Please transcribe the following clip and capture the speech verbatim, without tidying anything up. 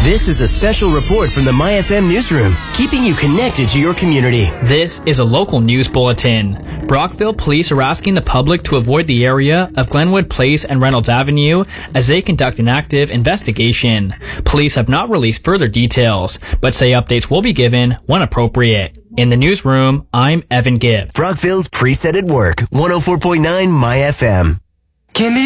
This is a special report from the My F M newsroom, keeping you connected to your community. This is a local news bulletin. Brockville police are asking the public to avoid the area of Glenwood Place and Reynolds Avenue as they conduct an active investigation. Police have not released further details, but say updates will be given when appropriate. In the newsroom, I'm Evan Gibb. Brockville's Preset at Work, one oh four point nine My F M. Can